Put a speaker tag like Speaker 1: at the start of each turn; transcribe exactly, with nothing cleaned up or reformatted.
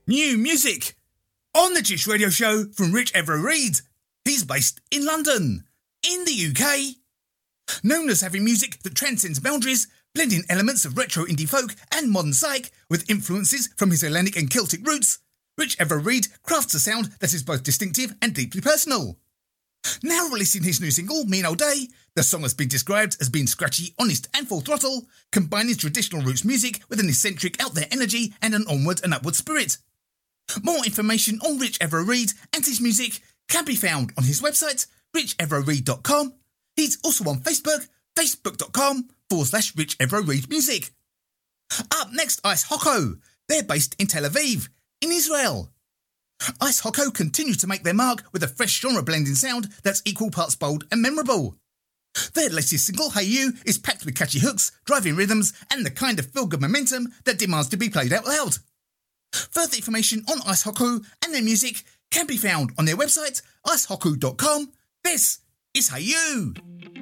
Speaker 1: New music on the Jish Radio Show from Rich Everett-Reid. He's based in London, in the U K. Known as having music that transcends boundaries, blending elements of retro indie folk and modern psych with influences from his Hellenic and Celtic roots, Rich Everett-Reid crafts a sound that is both distinctive and deeply personal. Now releasing his new single, Mean Old Day, the song has been described as being scratchy, honest and full throttle, combining traditional roots music with an eccentric out there energy and an onward and upward spirit. More information on Rich Everett-Reid and his music can be found on his website, rich everett reid dot com. He's also on Facebook, facebook.com forward slash Rich Everett-Reid Music. Up next, Ice Hoko. They're based in Tel Aviv, in Israel. Ice Hoko continue to make their mark with a fresh genre-blending sound that's equal parts bold and memorable. Their latest single, Hey You, is packed with catchy hooks, driving rhythms, and the kind of feel-good momentum that demands to be played out loud. Further information on Ice Hoko and their music can be found on their website, ice hoko dot com. This is Hey You!